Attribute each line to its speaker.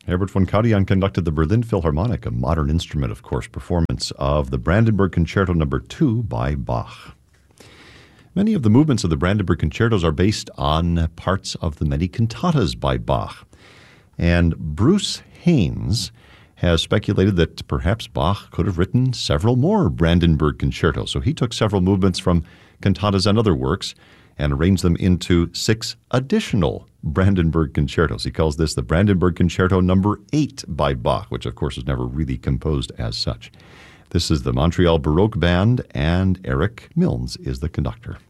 Speaker 1: Herbert von Karajan conducted the Berlin Philharmonic, a modern instrument, of course, performance of the Brandenburg Concerto No. 2 by Bach. Many of the movements of the Brandenburg Concertos are based on parts of the many cantatas by Bach. And Bruce Haynes has speculated that perhaps Bach could have written several more Brandenburg Concertos. So he took several movements from cantatas and other works and arranged them into 6 additional Brandenburg Concertos. He calls this the Brandenburg Concerto No. 8 by Bach, which of course was never really composed as such. This is the Montreal Baroque Band, and Eric Milnes is the conductor.